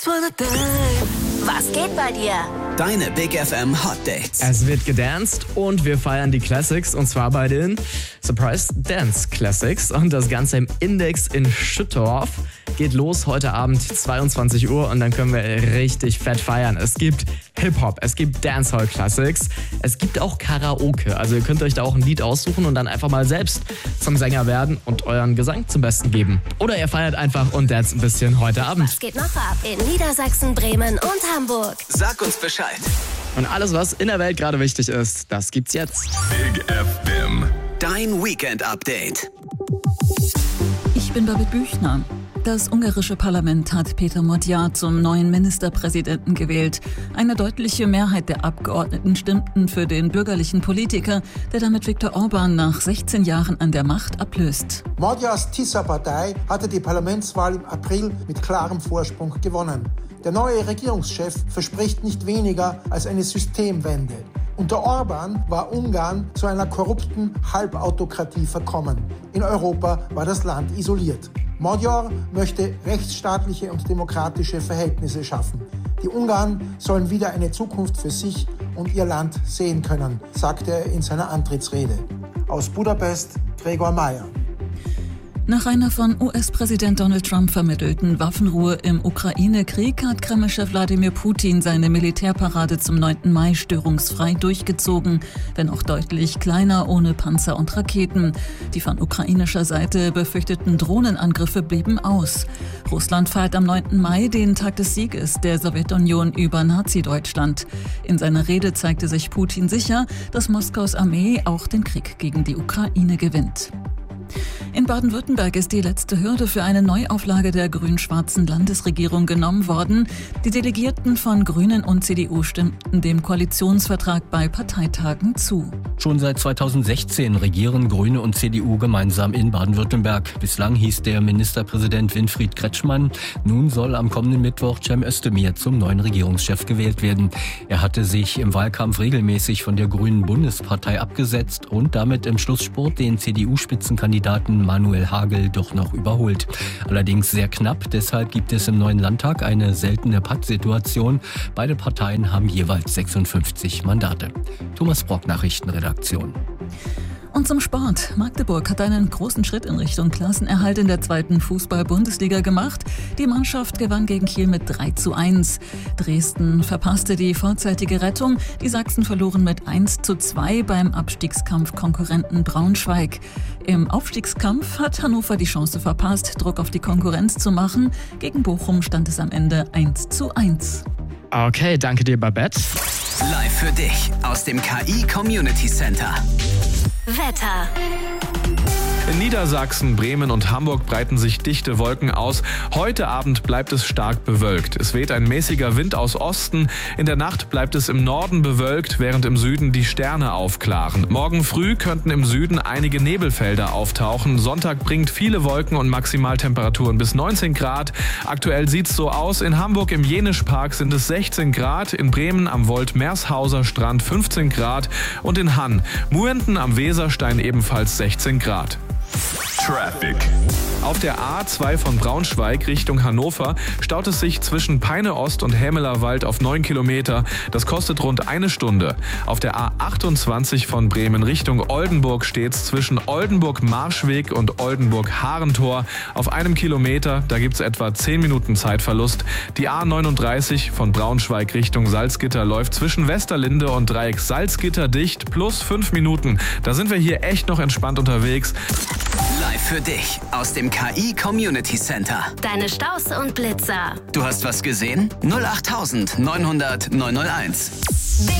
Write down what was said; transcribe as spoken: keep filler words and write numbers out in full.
just wanna dance. Was geht bei dir? Deine Big F M Hot Dates. Es wird gedanced und wir feiern die Classics und zwar bei den Surprise Dance Classics und das Ganze im Index in Schüttorf. Geht los heute Abend zweiundzwanzig Uhr und dann können wir richtig fett feiern. Es gibt Hip-Hop, es gibt Dancehall Classics, es gibt auch Karaoke. Also ihr könnt euch da auch ein Lied aussuchen und dann einfach mal selbst zum Sänger werden und euren Gesang zum Besten geben. Oder ihr feiert einfach und danced ein bisschen heute Abend. Was geht noch ab in Niedersachsen, Bremen und Hamburg? Sag uns Bescheid. Und alles, was in der Welt gerade wichtig ist, das gibt's jetzt. Big F M. Dein Weekend-Update. Ich bin Babette Büchner. Das ungarische Parlament hat Peter Magyar zum neuen Ministerpräsidenten gewählt. Eine deutliche Mehrheit der Abgeordneten stimmten für den bürgerlichen Politiker, der damit Viktor Orbán nach sechzehn Jahren an der Macht ablöst. Magyars Tisza-Partei hatte die Parlamentswahl im April mit klarem Vorsprung gewonnen. Der neue Regierungschef verspricht nicht weniger als eine Systemwende. Unter Orbán war Ungarn zu einer korrupten Halbautokratie verkommen. In Europa war das Land isoliert. Magyar möchte rechtsstaatliche und demokratische Verhältnisse schaffen. Die Ungarn sollen wieder eine Zukunft für sich und ihr Land sehen können, sagte er in seiner Antrittsrede. Aus Budapest, Gregor Meyer. Nach einer von U S-Präsident Donald Trump vermittelten Waffenruhe im Ukraine-Krieg hat Kremlchef Wladimir Putin seine Militärparade zum neunten Mai störungsfrei durchgezogen, wenn auch deutlich kleiner, ohne Panzer und Raketen. Die von ukrainischer Seite befürchteten Drohnenangriffe blieben aus. Russland feiert am neunten Mai den Tag des Sieges der Sowjetunion über Nazi-Deutschland. In seiner Rede zeigte sich Putin sicher, dass Moskaus Armee auch den Krieg gegen die Ukraine gewinnt. In Baden-Württemberg ist die letzte Hürde für eine Neuauflage der grün-schwarzen Landesregierung genommen worden. Die Delegierten von Grünen und C D U stimmten dem Koalitionsvertrag bei Parteitagen zu. Schon seit zweitausendsechzehn regieren Grüne und C D U gemeinsam in Baden-Württemberg. Bislang hieß der Ministerpräsident Winfried Kretschmann. Nun soll am kommenden Mittwoch Cem Özdemir zum neuen Regierungschef gewählt werden. Er hatte sich im Wahlkampf regelmäßig von der Grünen Bundespartei abgesetzt und damit im Schlussspurt den C D U-Spitzenkandidaten Manuel Hagel doch noch überholt. Allerdings sehr knapp, deshalb gibt es im neuen Landtag eine seltene Pattsituation. Beide Parteien haben jeweils sechsundfünfzig Mandate. Thomas Brock, Nachrichtenredaktion. Und zum Sport. Magdeburg hat einen großen Schritt in Richtung Klassenerhalt in der zweiten Fußball-Bundesliga gemacht. Die Mannschaft gewann gegen Kiel mit drei zu eins. Dresden verpasste die vorzeitige Rettung. Die Sachsen verloren mit eins zu zwei beim Abstiegskampf-Konkurrenten Braunschweig. Im Aufstiegskampf hat Hannover die Chance verpasst, Druck auf die Konkurrenz zu machen. Gegen Bochum stand es am Ende eins zu eins. Okay, danke dir, Babette. Live für dich aus dem K I Community Center. Wetter. In Niedersachsen, Bremen und Hamburg breiten sich dichte Wolken aus. Heute Abend bleibt es stark bewölkt. Es weht ein mäßiger Wind aus Osten. In der Nacht bleibt es im Norden bewölkt, während im Süden die Sterne aufklaren. Morgen früh könnten im Süden einige Nebelfelder auftauchen. Sonntag bringt viele Wolken und Maximaltemperaturen bis neunzehn Grad. Aktuell sieht's so aus. In Hamburg im Jenischpark sind es sechzehn Grad, in Bremen am Volt-Mershauser Strand fünfzehn Grad und in Hann, Muenten am Weserstein ebenfalls sechzehn Grad. Traffic. Auf der A zwei von Braunschweig Richtung Hannover staut es sich zwischen Peine Ost und Hämelerwald auf neun Kilometer. Das kostet rund eine Stunde. Auf der A achtundzwanzig von Bremen Richtung Oldenburg steht es zwischen Oldenburg-Marschweg und Oldenburg-Harentor auf einem Kilometer. Da gibt es etwa zehn Minuten Zeitverlust. Die A neununddreißig von Braunschweig Richtung Salzgitter läuft zwischen Westerlinde und Dreieck Salzgitter dicht plus fünf Minuten. Da sind wir hier echt noch entspannt unterwegs. Live für dich aus dem K I Community Center. Deine Staus und Blitzer. Du hast was gesehen? null acht neun null null neun null eins. Big